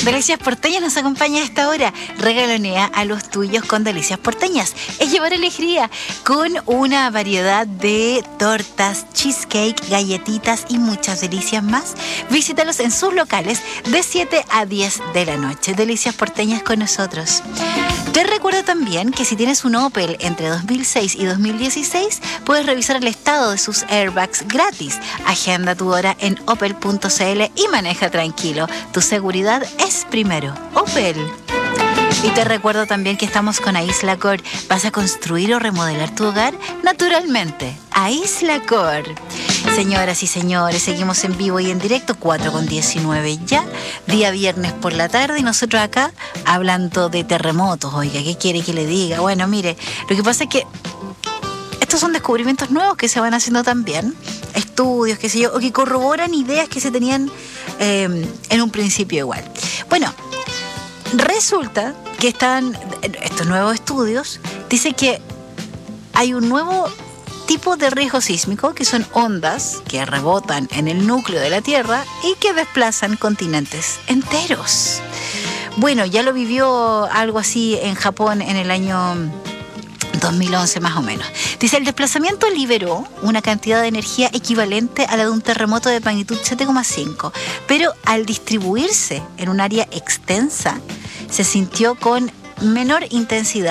Delicias Porteñas nos acompaña a esta hora. Regalonea a los tuyos con Delicias Porteñas. Es llevar alegría con una variedad de tortas, cheesecake, galletitas y muchas delicias más. Visítalos en sus locales de 7 a 10 de la noche. Delicias Porteñas con nosotros. Te recuerdo también que si tienes un Opel entre 2006 y 2016, puedes revisar el estado de sus airbags gratis. Agenda tu hora en opel.cl y maneja tranquilo. Tu seguridad es primero. Opel. Y te recuerdo también que estamos con Aislacor. ¿Vas a construir o remodelar tu hogar? Naturalmente, Aislacor. Señoras y señores, seguimos en vivo y en directo, 4:19 ya, día viernes por la tarde, y nosotros acá hablando de terremotos. Oiga, ¿qué quiere que le diga? Bueno, mire, lo que pasa es que estos son descubrimientos nuevos que se van haciendo también, estudios, qué sé yo, o que corroboran ideas que se tenían en un principio igual. Bueno, resulta que estos nuevos estudios dicen que hay un nuevo tipo de riesgo sísmico, que son ondas que rebotan en el núcleo de la Tierra y que desplazan continentes enteros. Bueno, ya lo vivió algo así en Japón en el año 2011 más o menos. Dice, el desplazamiento liberó una cantidad de energía equivalente a la de un terremoto de magnitud 7,5, pero al distribuirse en un área extensa, se sintió con menor intensidad